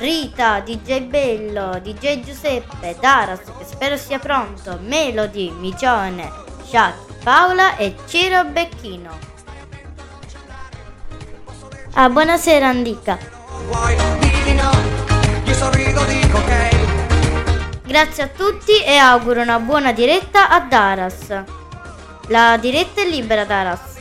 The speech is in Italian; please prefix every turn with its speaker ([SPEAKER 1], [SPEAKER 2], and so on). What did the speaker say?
[SPEAKER 1] Rita, DJ Bello, DJ Giuseppe, Daras, che spero sia pronto, Melody, Micione, Shaq, Paola e Ciro Becchino. Buonasera Andica. Grazie a tutti e auguro una buona diretta a Daras. La diretta è libera, Daras.